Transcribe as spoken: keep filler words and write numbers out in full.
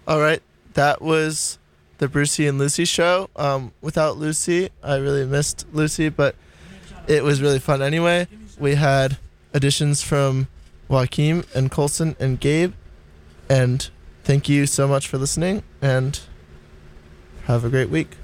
All right. That was the Brucey and Lucy show. Um, without Lucy, I really missed Lucy, but it was really fun anyway. We had additions from Joaquim and Colson and Gabe. And thank you so much for listening, and have a great week.